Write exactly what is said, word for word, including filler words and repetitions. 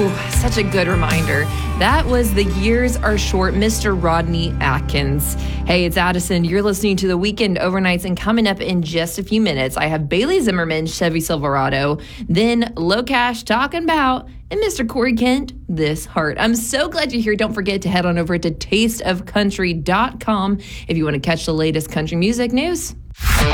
Ooh, such a good reminder. That was The Years Are Short, Mister Rodney Atkins. Hey, it's Addison. You're listening to The Weekend Overnights, and coming up in just a few minutes, I have Bailey Zimmerman, Chevy Silverado, then Low Cash talking about, and Mister Corey Kent, This Heart. I'm so glad you're here. Don't forget to head on over to taste of country dot com if you want to catch the latest country music news.